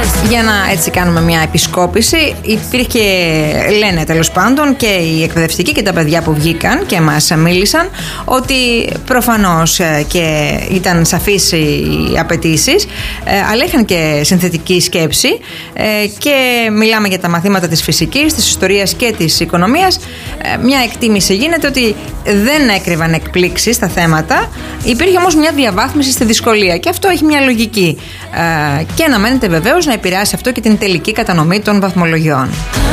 Για να έτσι κάνουμε μια επισκόπηση, υπήρχε, λένε τέλος πάντων, και οι εκπαιδευτικοί και τα παιδιά που βγήκαν και μας μίλησαν, ότι προφανώς και ήταν σαφείς οι απαιτήσεις, αλλά είχαν και συνθετική σκέψη, και μιλάμε για τα μαθήματα της φυσικής, της ιστορίας και της οικονομίας. Μια εκτίμηση γίνεται ότι δεν έκρυβαν εκπλήξεις στα θέματα, υπήρχε όμως μια διαβάθμιση στη δυσκολία, και αυτό έχει μια λογική, και αναμένεται βεβαίως να επηρεάσει αυτό και την τελική κατανομή των βαθμολογιών.